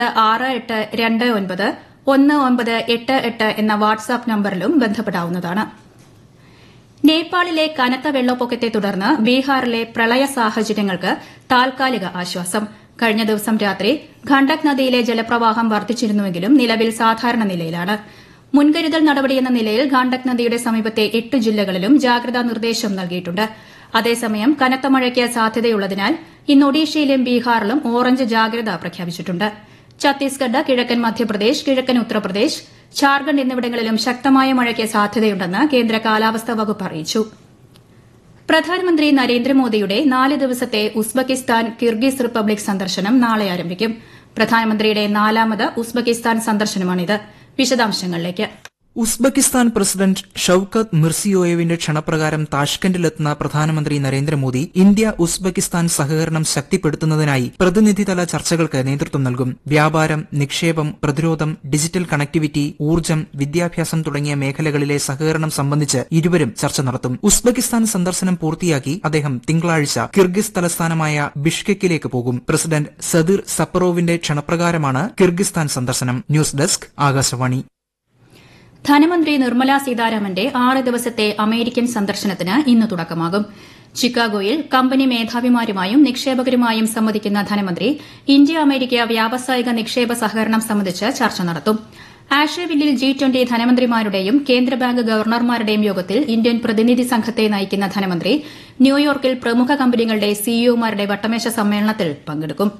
68291988 എന്ന വാട്സ്ആപ്പ് നമ്പറിലും ബന്ധപ്പെടാവുന്നതാണ്. നേപ്പാളിലെ കനത്ത വെള്ളപ്പൊക്കത്തെ തുടർന്ന് ബീഹാറിലെ പ്രളയ സാഹചര്യങ്ങൾക്ക് താൽക്കാലിക ആശ്വാസം. കഴിഞ്ഞ ദിവസം രാത്രി ഖണ്ഡക് നദിയിലെ ജലപ്രവാഹം വർദ്ധിച്ചിരുന്നുവെങ്കിലും നിലവിൽ സാധാരണ നിലയിലാണ്. മുൻകരുതൽ നടപടിയെന്ന നിലയിൽ ഖണ്ഡക് നദിയുടെ സമീപത്തെ 8 ജില്ലകളിലും ജാഗ്രതാ നിർദ്ദേശം നൽകിയിട്ടുണ്ട്. അതേസമയം കനത്ത മഴയ്ക്ക് സാധ്യതയുള്ളതിനാൽ ഇന്ന് ഒഡീഷയിലും ബീഹാറിലും ഓറഞ്ച് ജാഗ്രത പ്രഖ്യാപിച്ചിട്ടുണ്ട്. ഛത്തീസ്ഗഡ്, കിഴക്കൻ മധ്യപ്രദേശ്, കിഴക്കൻ ഉത്തർപ്രദേശ്, ഝാർഖണ്ഡ് എന്നിവിടങ്ങളിലും ശക്തമായ മഴയ്ക്ക് സാധ്യതയുണ്ടെന്ന് കേന്ദ്ര കാലാവസ്ഥാ വകുപ്പ് അറിയിച്ചു. പ്രധാനമന്ത്രി നരേന്ദ്രമോദിയുടെ 4 ദിവസത്തെ ഉസ്ബെക്കിസ്ഥാൻ, കിർഗിസ് റിപ്പബ്ലിക് സന്ദർശനം നാളെ ആരംഭിക്കും. പ്രധാനമന്ത്രിയുടെ 4ാമത് ഉസ്ബെക്കിസ്ഥാൻ സന്ദർശനമാണിത്. വിശദാംശങ്ങളിലേക്ക്. ഉസ്ബെക്കിസ്ഥാൻ പ്രസിഡന്റ് ഷൌക്കത്ത് മിർസിയോയേവിന്റെ ക്ഷണപ്രകാരം താഷ്കന്റിലെത്തുന്ന പ്രധാനമന്ത്രി നരേന്ദ്രമോദി ഇന്ത്യ ഉസ്ബെക്കിസ്ഥാൻ സഹകരണം ശക്തിപ്പെടുത്തുന്നതിനായി പ്രതിനിധിതല ചർച്ചകൾക്ക് നേതൃത്വം നൽകും. വ്യാപാരം, നിക്ഷേപം, പ്രതിരോധം, ഡിജിറ്റൽ കണക്ടിവിറ്റി, ഊർജ്ജം, വിദ്യാഭ്യാസം തുടങ്ങിയ മേഖലകളിലെ സഹകരണം സംബന്ധിച്ച് ഇരുവരും ചർച്ച നടത്തും. ഉസ്ബെക്കിസ്ഥാൻ സന്ദർശനം പൂർത്തിയാക്കി അദ്ദേഹം തിങ്കളാഴ്ച കിർഗിസ് തലസ്ഥാനമായ ബിഷ്കെക്കിലേക്ക് പോകും. പ്രസിഡന്റ് സദിർ സപ്പറോവിന്റെ ക്ഷണപ്രകാരമാണ് കിർഗിസ്ഥാൻ സന്ദർശനം. News desk, Akashvani. ധനമന്ത്രി നിർമ്മലാ സീതാരാമന്റെ 6 ദിവസത്തെ അമേരിക്കൻ സന്ദർശനത്തിന് ഇന്ന് തുടക്കമാകും. ചിക്കാഗോയിൽ കമ്പനി മേധാവിമാരുമായും നിക്ഷേപകരുമായും സംവദിക്കുന്ന ധനമന്ത്രി ഇന്ത്യ അമേരിക്ക വ്യാവസായിക നിക്ഷേപ സഹകരണം സംബന്ധിച്ച് ചർച്ച നടത്തും. ആഷെവില്ലിൽ G20 ധനമന്ത്രിമാരുടെയും കേന്ദ്ര ബാങ്ക് ഗവർണർമാരുടെയും യോഗത്തിൽ ഇന്ത്യൻ പ്രതിനിധി സംഘത്തെ നയിക്കുന്ന ധനമന്ത്രി ന്യൂയോർക്കിൽ പ്രമുഖ കമ്പനികളുടെ സിഇഒമാരുടെ വട്ടമേശ സമ്മേളനത്തിൽ പങ്കെടുക്കും.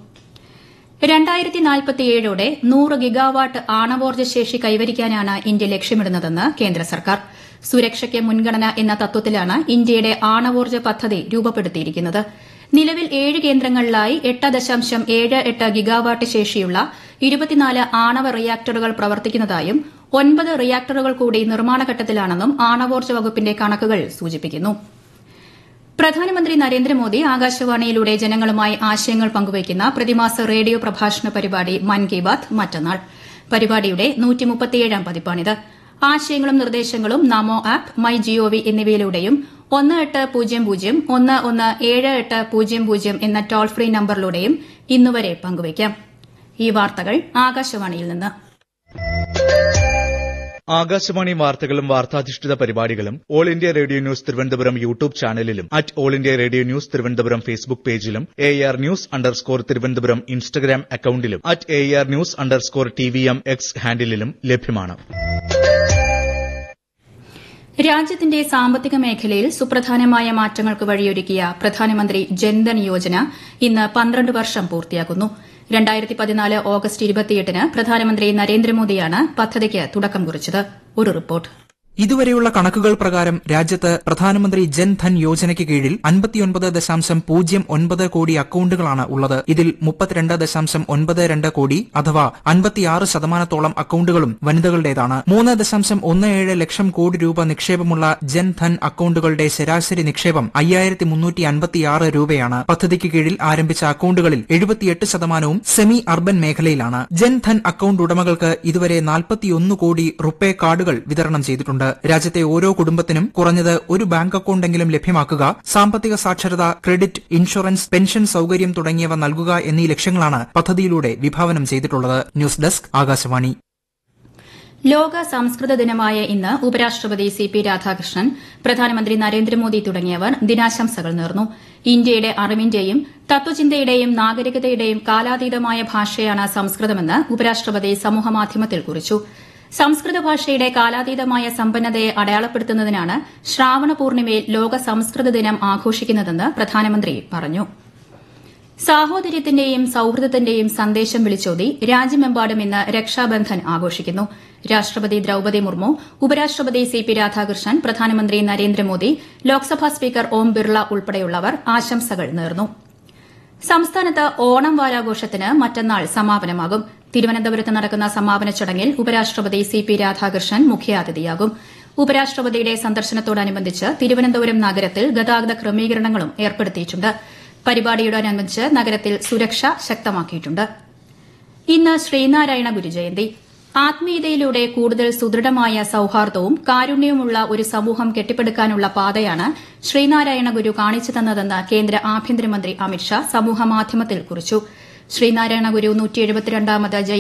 2047ഓടെ 100 ഗിഗാവാട്ട് ആണവോർജ്ജ ശേഷി കൈവരിക്കാനാണ് ഇന്ത്യ ലക്ഷ്യമിടുന്നതെന്ന് കേന്ദ്ര സർക്കാർ. സുരക്ഷയ്ക്ക് മുൻഗണന എന്ന തത്വത്തിലാണ് ഇന്ത്യയുടെ ആണവോർജ്ജ പദ്ധതി രൂപപ്പെടുത്തിയിരിക്കുന്നത്. നിലവിൽ 7 കേന്ദ്രങ്ങളിലായി 8.78 ഗിഗാവാട്ട് ശേഷിയുള്ള 24 ആണവ റിയാക്ടറുകൾ പ്രവർത്തിക്കുന്നതായും 9 റിയാക്ടറുകൾ കൂടി നിർമ്മാണഘട്ടത്തിലാണെന്നും ആണവോർജ്ജ വകുപ്പിന്റെ കണക്കുകൾ സൂചിപ്പിക്കുന്നു. പ്രധാനമന്ത്രി നരേന്ദ്രമോദി ആകാശവാണിയിലൂടെ ജനങ്ങളുമായി ആശയങ്ങൾ പങ്കുവയ്ക്കുന്ന പ്രതിമാസ റേഡിയോ പ്രഭാഷണ പരിപാടി മൻ കി ബാത് മറ്റന്നാൾ. പരിപാടിയുടെ 137ാം പതിപ്പാണിത്. ആശയങ്ങളും നിർദ്ദേശങ്ങളും നമോ ആപ്പ്, മൈ ജിഒവി എന്നിവയിലൂടെയും 1800-117800 എന്ന ടോൾ ഫ്രീ നമ്പറിലൂടെയും ഇന്നുവരെ പങ്കുവയ്ക്കാം. ഈ വാർത്തകൾ ആകാശവാണിയിൽ നിന്ന്. ആകാശവാണി വാർത്തകളും വാർത്താധിഷ്ഠിത പരിപാടികളും all India radio news Thiruvananthapuram YouTube ചാനലിലും all India radio news Thiruvananthapuram Facebook പേജിലും AR News_ തിരുവനന്തപുരം ഇൻസ്റ്റഗ്രാം അക്കൌണ്ടിലും AR News_TVM X ഹാൻഡിലും ലഭ്യമാണ്. രാജ്യത്തിന്റെ സാമ്പത്തിക മേഖലയിൽ സുപ്രധാനമായ മാറ്റങ്ങൾക്ക് വഴിയൊരുക്കിയ പ്രധാനമന്ത്രി ജൻധൻ യോജന ഇന്ന് 12 വർഷം പൂർത്തിയാക്കുന്നു. 2014 ഓഗസ്റ്റ് 28-ന് പ്രധാനമന്ത്രി നരേന്ദ്രമോദിയാണ് പദ്ധതിക്ക് തുടക്കം കുറിച്ചത്. ഒരു റിപ്പോർട്ട്. ഇതുവരെയുള്ള കണക്കുകൾ പ്രകാരം രാജ്യത്ത് പ്രധാനമന്ത്രി ജൻധൻ യോജനയ്ക്ക് കീഴിൽ 59.09 കോടി അക്കൌണ്ടുകളാണ് ഉള്ളത്. ഇതിൽ 32.92 കോടി അഥവാ 56% അക്കൌണ്ടുകളും വനിതകളുടേതാണ്. 3.17 ലക്ഷം കോടി രൂപ നിക്ഷേപമുള്ള ജൻധൻ അക്കൌണ്ടുകളുടെ ശരാശരി നിക്ഷേപം 5356 രൂപയാണ്. പദ്ധതിക്ക് കീഴിൽ ആരംഭിച്ച അക്കൌണ്ടുകളിൽ 78% സെമി അർബൻ മേഖലയിലാണ്. ജൻധൻ അക്കൌണ്ട് ഉടമകൾക്ക് ഇതുവരെ 41 കോടി റുപേ കാർഡുകൾ വിതരണം ചെയ്തിട്ടുണ്ട്. രാജ്യത്തെ ഓരോ കുടുംബത്തിനും കുറഞ്ഞത് ഒരു ബാങ്ക് അക്കൌണ്ടെങ്കിലും ലഭ്യമാക്കുക, സാമ്പത്തിക സാക്ഷരത, ക്രെഡിറ്റ്, ഇൻഷുറൻസ്, പെൻഷൻ സൌകര്യം തുടങ്ങിയവ നൽകുക എന്നീ ലക്ഷ്യങ്ങളാണ് പദ്ധതിയിലൂടെ വിഭാവനം ചെയ്തിട്ടുള്ളത്. News desk, Akashvani. ലോക സംസ്കൃത ദിനമായ ഇന്ന് ഉപരാഷ്ട്രപതി CP രാധാകൃഷ്ണൻ, പ്രധാനമന്ത്രി നരേന്ദ്രമോദി തുടങ്ങിയവർ ദിനാശംസകൾ നേർന്നു. ഇന്ത്യയുടെ അറിവിന്റെയും തത്വചിന്തയുടെയും നാഗരികതയുടെയും കാലാതീതമായ ഭാഷയാണ് സംസ്കൃതമെന്ന് ഉപരാഷ്ട്രപതി സമൂഹമാധ്യമത്തിൽ കുറിച്ചു. സംസ്കൃത ഭാഷയുടെ കാലാതീതമായ സമ്പന്നതയെ അടയാളപ്പെടുത്തുന്നതിനാണ് ശ്രാവണ പൂർണിമയിൽ ലോക സംസ്കൃത ദിനം ആഘോഷിക്കുന്നതെന്ന് പ്രധാനമന്ത്രി പറഞ്ഞു. സാഹോദര്യത്തിന്റെയും സൌഹൃദത്തിന്റെയും സന്ദേശം വിളിച്ചോതി രാജ്യമെമ്പാടും ഇന്ന് രക്ഷാബന്ധൻ ആഘോഷിക്കുന്നു. രാഷ്ട്രപതി ദ്രൌപദി മുർമു, ഉപരാഷ്ട്രപതി CP രാധാകൃഷ്ണൻ, പ്രധാനമന്ത്രി നരേന്ദ്രമോദി, ലോക്സഭാ സ്പീക്കർ ഓം ബിർള ഉൾപ്പെടെയുള്ളവർ ആശംസകൾ നേർന്നു. സംസ്ഥാനത്ത് ഓണം വാരാഘോഷത്തിന് മറ്റന്നാൾ സമാപനമാകും. തിരുവനന്തപുരത്ത് നടക്കുന്ന സമാപന ചടങ്ങിൽ ഉപരാഷ്ട്രപതി CP രാധാകൃഷ്ണൻ മുഖ്യാതിഥിയാകും. ഉപരാഷ്ട്രപതിയുടെ സന്ദർശനത്തോടനുബന്ധിച്ച് തിരുവനന്തപുരം നഗരത്തിൽ ഗതാഗത ക്രമീകരണങ്ങളും ഏർപ്പെടുത്തിയിട്ടുണ്ട്. പരിപാടിയോടനുബന്ധിച്ച് നഗരത്തിൽ സുരക്ഷ ശക്തമാക്കിയിട്ടുണ്ട്. ഇന്ന് ശ്രീനാരായണ ഗുരുജയന്തി. ആത്മീയതയിലൂടെ കൂടുതൽ സുദൃഢമായ സൌഹാർദ്ദവും കാരുണ്യവുമുള്ള ഒരു സമൂഹം കെട്ടിപ്പടുക്കാനുള്ള പാതയാണ് ശ്രീനാരായണ ഗുരു കാണിച്ചു തന്നതെന്ന് കേന്ദ്ര ആഭ്യന്തരമന്ത്രി അമിത്ഷാ സമൂഹമാധ്യമത്തിൽ കുറിച്ചു. ശ്രീനാരായണ ഗുരു 172ാമത്